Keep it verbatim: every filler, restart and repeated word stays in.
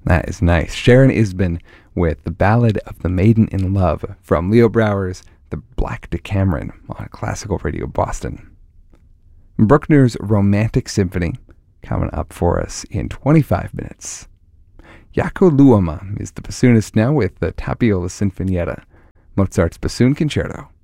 That is nice. Sharon Isbin with The Ballad of the Maiden in Love from Leo Brouwer's The Black Decameron on Classical Radio Boston. Bruckner's Romantic Symphony coming up for us in twenty-five minutes. Jaakko Luoma is the bassoonist now with the Tapiola Sinfonietta, Mozart's Bassoon Concerto.